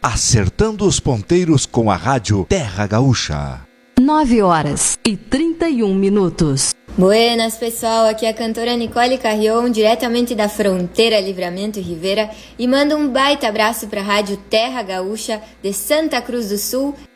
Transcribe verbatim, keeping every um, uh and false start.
acertando os ponteiros com a rádio Terra Gaúcha. nove horas e trinta e um minutos. Buenas, pessoal, aqui é a cantora Nicole Carrion, diretamente da fronteira Livramento e Rivera, e mando um baita abraço para a rádio Terra Gaúcha de Santa Cruz do Sul